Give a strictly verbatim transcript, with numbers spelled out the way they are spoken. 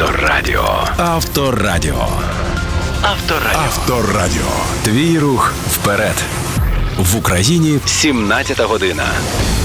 Авторадіо. Авторадіо. Авторадіо. Авторадіо. Твій рух вперед. В Україні сімнадцята година.